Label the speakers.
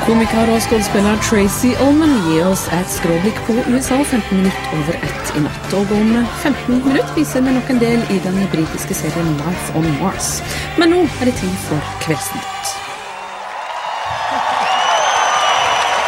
Speaker 1: Komiker og skuespiller Tracy Ullman gir oss et skråblikk på USA 15 minutter over 1 i natt. Og om 15 minutter viser vi nok en del i den britiske serien Life on Mars. Men nå er det tid for Kveldsnytt.